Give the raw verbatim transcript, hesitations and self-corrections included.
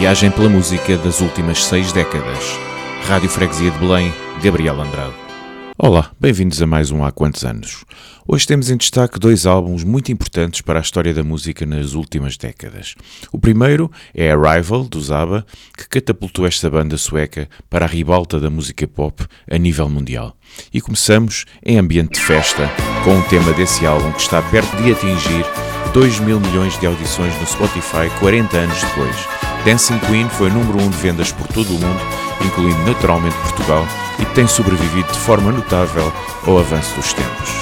Viagem pela música das últimas seis décadas. Rádio Freguesia de Belém, Gabriel Andrade. Olá, bem-vindos a mais um Há Quantos Anos. Hoje temos em destaque dois álbuns muito importantes para a história da música nas últimas décadas. O primeiro é Arrival, dos ABBA, que catapultou esta banda sueca para a ribalta da música pop a nível mundial. E começamos em ambiente de festa, com um tema desse álbum que está perto de atingir dois mil milhões de audições no Spotify quarenta anos depois. Dancing Queen foi número um de vendas por todo o mundo, incluindo naturalmente Portugal, e tem sobrevivido de forma notável ao avanço dos tempos.